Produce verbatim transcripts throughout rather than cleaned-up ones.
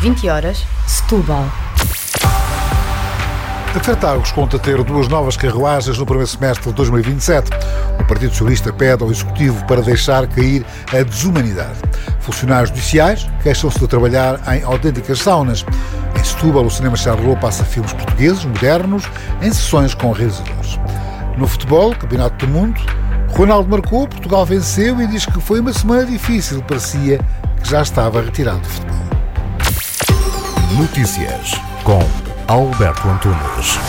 vinte horas, Setúbal. A Fertagos conta ter duas novas carruagens no primeiro semestre de dois mil e vinte e sete. O Partido Socialista pede ao Executivo para deixar cair a desumanidade. Funcionários judiciais queixam-se de trabalhar em autênticas saunas. Em Setúbal, o cinema Charleroi passa filmes portugueses, modernos, em sessões com realizadores. No futebol, Campeonato do Mundo, Ronaldo marcou, Portugal venceu e diz que foi uma semana difícil, parecia que já estava retirado do futebol. Notícias com Alberto Antunes.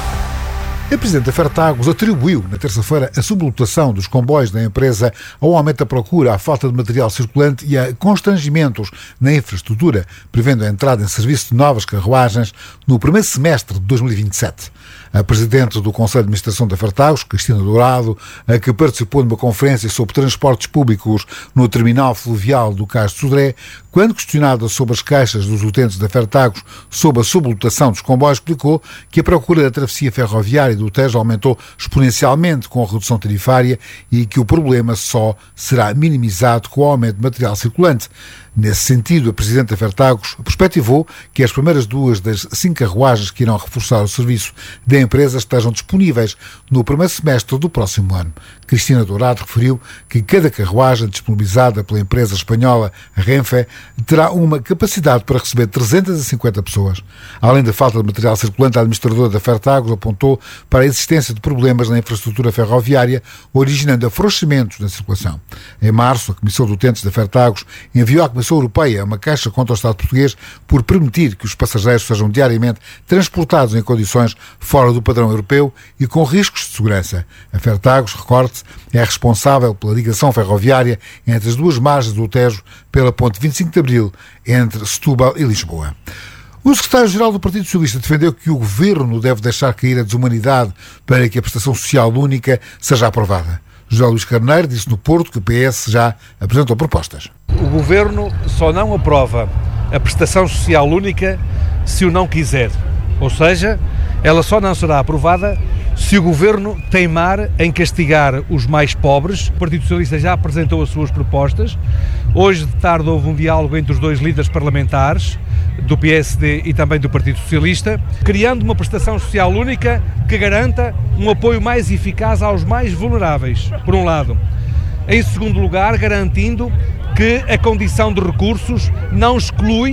A Presidente da Fertagos atribuiu, na terça-feira, a sublotação dos comboios da empresa ao aumento da procura, à falta de material circulante e a constrangimentos na infraestrutura, prevendo a entrada em serviço de novas carruagens no primeiro semestre de dois mil e vinte e sete. A Presidente do Conselho de Administração da Fertagos, Cristina Dourado, a que participou numa conferência sobre transportes públicos no terminal fluvial do Cais de Sodré, quando questionada sobre as queixas dos utentes da Fertagos sobre a sublotação dos comboios, explicou que a procura da travessia ferroviária do Tejo aumentou exponencialmente com a redução tarifária e que o problema só será minimizado com o aumento de material circulante. Nesse sentido, a Presidente da Fertagos perspectivou que as primeiras duas das cinco carruagens que irão reforçar o serviço da empresa estejam disponíveis no primeiro semestre do próximo ano. Cristina Dourado referiu que cada carruagem disponibilizada pela empresa espanhola Renfe terá uma capacidade para receber trezentas e cinquenta pessoas. Além da falta de material circulante, a administradora da Fertagos apontou para a existência de problemas na infraestrutura ferroviária, originando afrouxamentos na circulação. Em março, a Comissão de Utentes da Fertagos enviou à Comissão Europeia uma queixa contra o Estado português por permitir que os passageiros sejam diariamente transportados em condições fora do padrão europeu e com riscos de segurança. A Fertagos, recorde-se, é responsável pela ligação ferroviária entre as duas margens do Tejo pela ponte vinte e cinco de Abril, entre Setúbal e Lisboa. O secretário-geral do Partido Socialista defendeu que o Governo deve deixar cair a desumanidade para que a prestação social única seja aprovada. José Luís Carneiro disse no Porto que o P S já apresentou propostas. O Governo só não aprova a prestação social única se o não quiser. Ou seja, ela só não será aprovada se o Governo teimar em castigar os mais pobres. O Partido Socialista já apresentou as suas propostas. Hoje de tarde houve um diálogo entre os dois líderes parlamentares, do P S D e também do Partido Socialista, criando uma prestação social única que garanta um apoio mais eficaz aos mais vulneráveis, por um lado. Em segundo lugar, garantindo que a condição de recursos não exclui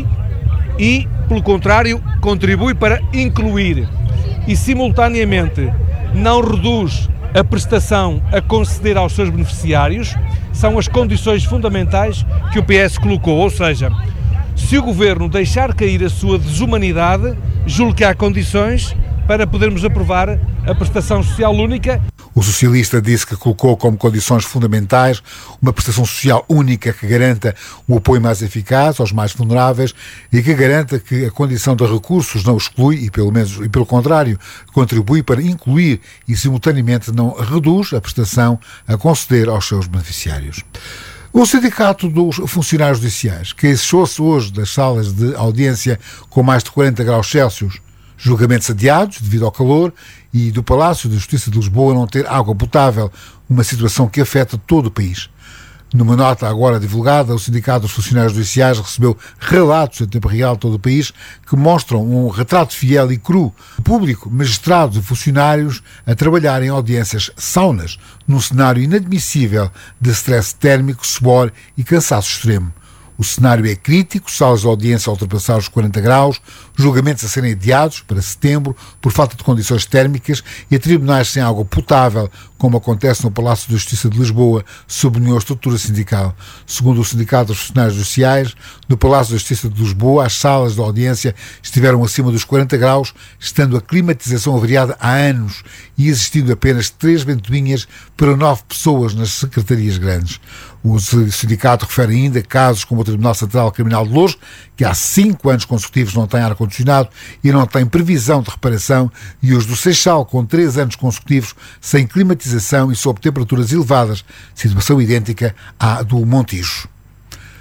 e, pelo contrário, contribui para incluir e, simultaneamente, não reduz a prestação a conceder aos seus beneficiários. São as condições fundamentais que o P S colocou, ou seja, se o Governo deixar cair a sua desumanidade, julgo que há condições para podermos aprovar a prestação social única. O socialista disse que colocou como condições fundamentais uma prestação social única que garanta um apoio mais eficaz aos mais vulneráveis e que garanta que a condição de recursos não exclui e, pelo menos, e pelo contrário, contribui para incluir e, simultaneamente, não reduz a prestação a conceder aos seus beneficiários. O Sindicato dos Funcionários Judiciais queixou-se hoje das salas de audiência com mais de quarenta graus Celsius, julgamentos adiados devido ao calor e do Palácio de Justiça de Lisboa não ter água potável, uma situação que afeta todo o país. Numa nota agora divulgada, o Sindicato dos Funcionários Judiciais recebeu relatos em tempo real de todo o país que mostram um retrato fiel e cru do público, magistrados e funcionários a trabalhar em audiências saunas, num cenário inadmissível de stress térmico, suor e cansaço extremo. O cenário é crítico, salas de audiência a ultrapassar os quarenta graus, julgamentos a serem adiados para setembro por falta de condições térmicas e tribunais sem água potável, como acontece no Palácio de Justiça de Lisboa, sublinhou a estrutura sindical. Segundo o Sindicato dos Funcionários Judiciais, no Palácio de Justiça de Lisboa, as salas de audiência estiveram acima dos quarenta graus, estando a climatização avariada há anos e existindo apenas três ventoinhas para nove pessoas nas secretarias grandes. O sindicato refere ainda casos como o Tribunal Central Criminal de Loures, que há cinco anos consecutivos não tem ar-condicionado e não tem previsão de reparação, e os do Seixal, com três anos consecutivos sem climatização e sob temperaturas elevadas, situação idêntica à do Montijo.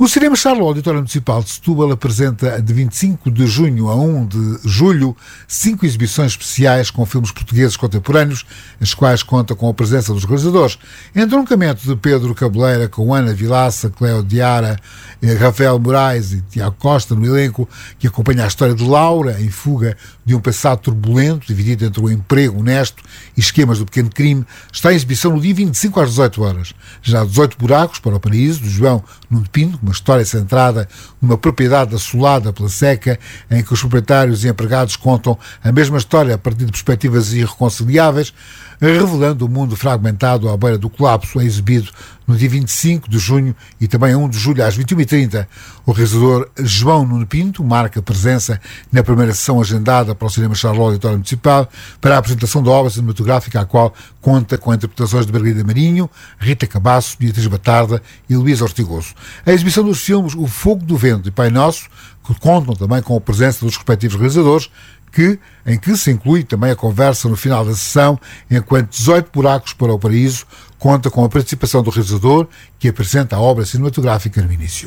O Cinema Charlot, Auditório Municipal de Setúbal, apresenta de vinte e cinco de junho a um de julho cinco exibições especiais com filmes portugueses contemporâneos, as quais contam com a presença dos realizadores. Entroncamento de Pedro Cabeleira com Ana Vilaça, Cléo Diara, Rafael Moraes e Tiago Costa no elenco, que acompanha a história de Laura em fuga de um passado turbulento, dividido entre o emprego honesto e esquemas do pequeno crime, está em exibição no dia vinte e cinco às dezoito horas. Já dezoito buracos para o paraíso, de João Nuno Pinto, uma história centrada numa propriedade assolada pela seca, em que os proprietários e empregados contam a mesma história a partir de perspectivas irreconciliáveis, revelando o mundo fragmentado à beira do colapso. É exibido no dia vinte e cinco de junho e também a um de julho às vinte e uma e trinta. O realizador João Nuno Pinto marca presença na primeira sessão agendada para o Cinema Charlot, Auditório Municipal, para a apresentação da obra cinematográfica, a qual conta com interpretações de Margarida Marinho, Rita Cabasso, Beatriz Batarda e Luísa Ortigoso. A exibição dos filmes O Fogo do Vento e Pai Nosso, que contam também com a presença dos respectivos realizadores, que, em que se inclui também a conversa no final da sessão, enquanto dezoito buracos para o paraíso conta com a participação do realizador, que apresenta a obra cinematográfica no início.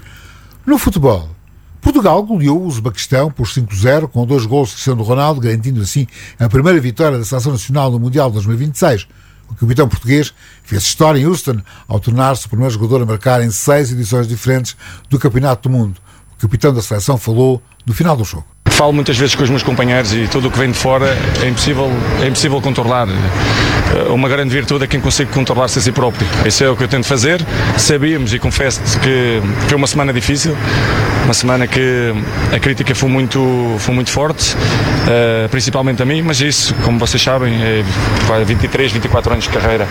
No futebol, Portugal goleou o Uzbequistão por cinco a zero, com dois gols de Cristiano Ronaldo, garantindo assim a primeira vitória da Seleção Nacional no Mundial de dois mil e vinte e seis. O capitão português fez história em Houston ao tornar-se o primeiro jogador a marcar em seis edições diferentes do Campeonato do Mundo. O capitão da seleção falou do final do jogo. Falo muitas vezes com os meus companheiros e tudo o que vem de fora é impossível, é impossível controlar. Uma grande virtude é quem consegue controlar-se a si próprio. Isso é o que eu tento fazer. Sabíamos, e confesso que foi uma semana difícil, uma semana que a crítica foi muito, foi muito forte, principalmente a mim, mas isso, como vocês sabem, é vinte e três, vinte e quatro anos de carreira.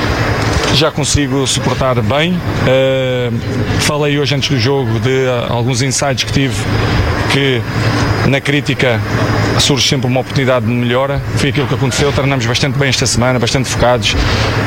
Já consigo suportar bem. Uh, falei hoje antes do jogo de uh, alguns insights que tive, que na crítica surge sempre uma oportunidade de melhora. Foi aquilo que aconteceu. Treinamos bastante bem esta semana, bastante focados.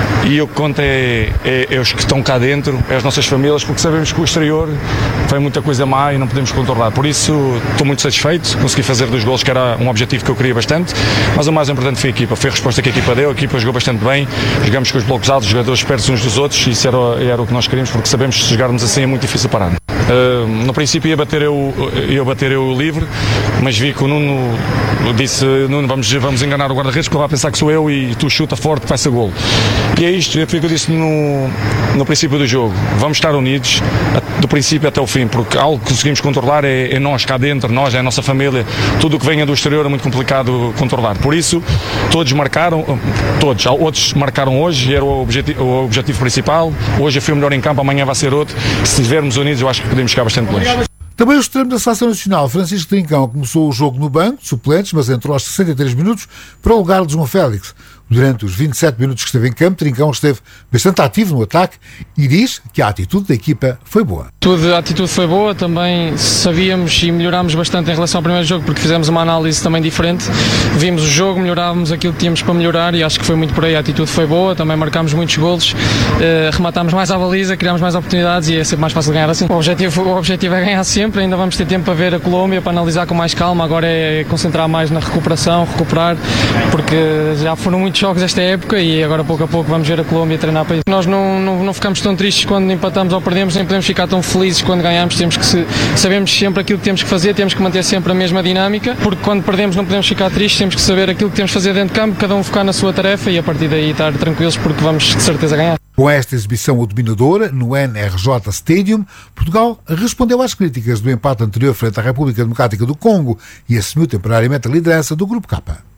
E o que conta é, é, é os que estão cá dentro, é as nossas famílias, porque sabemos que o exterior foi muita coisa má e não podemos controlar. Por isso estou muito satisfeito, consegui fazer dois golos, que era um objetivo que eu queria bastante, mas o mais importante foi a equipa, foi a resposta que a equipa deu. A equipa jogou bastante bem, jogamos com os blocos altos, os jogadores perto uns dos outros, e isso era, era o que nós queríamos, porque sabemos que se jogarmos assim é muito difícil parar. Uh, no princípio ia bater eu, ia bater eu livre, mas vi que o Nuno disse: Nuno, vamos, vamos enganar o guarda-redes, porque ele vai pensar que sou eu e tu chuta forte que vai ser golo. E é isto, foi o que eu disse no, no princípio do jogo: vamos estar unidos do princípio até o fim, porque algo que conseguimos controlar é, é nós cá dentro, nós, é a nossa família. Tudo o que venha do exterior é muito complicado controlar. Por isso todos marcaram, todos, outros marcaram hoje, era o objetivo, o objetivo principal. Hoje eu fui o melhor em campo, amanhã vai ser outro. Se estivermos unidos, eu acho que podemos chegar bastante longe. Também o extremo da Seleção Nacional, Francisco Trincão, começou o jogo no banco de suplentes, mas entrou aos sessenta e três minutos para o lugar de João Félix. Durante os vinte e sete minutos que esteve em campo, Trincão esteve bastante ativo no ataque e diz que a atitude da equipa foi boa. Tudo, a atitude foi boa, também sabíamos e melhorámos bastante em relação ao primeiro jogo, porque fizemos uma análise também diferente. Vimos o jogo, melhorávamos aquilo que tínhamos para melhorar e acho que foi muito por aí. A atitude foi boa, também marcámos muitos golos, eh, rematámos mais à baliza, criámos mais oportunidades e é sempre mais fácil ganhar assim. O objetivo, o objetivo é ganhar sempre, ainda vamos ter tempo para ver a Colômbia, para analisar com mais calma. Agora é concentrar mais na recuperação, recuperar, porque já foram muitos jogos esta época e agora pouco a pouco vamos ver a Colômbia treinar para isso. Nós não, não, não ficamos tão tristes quando empatamos ou perdemos, nem podemos ficar tão felizes quando ganhamos. Temos que se, sabemos sempre aquilo que temos que fazer, temos que manter sempre a mesma dinâmica, porque quando perdemos não podemos ficar tristes, temos que saber aquilo que temos que fazer dentro de campo, cada um focar na sua tarefa e a partir daí estar tranquilos, porque vamos de certeza ganhar. Com esta exibição dominadora no N R J Stadium, Portugal respondeu às críticas do empate anterior frente à República Democrática do Congo e assumiu temporariamente a liderança do Grupo K.